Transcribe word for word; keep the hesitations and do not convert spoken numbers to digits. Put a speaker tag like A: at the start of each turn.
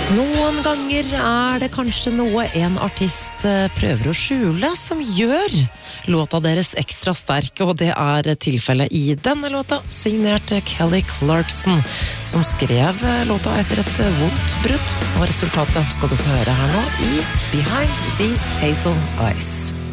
A: Noen ganger er det kanskje noe en artist prøver å skjule som gjør låta deres ekstra sterk, og det er tilfellet i denne låta, signert Kelly Clarkson, som skrev låta etter et vondt brudd, og resultatet skal du få høre her nå i Behind These Hazel Eyes.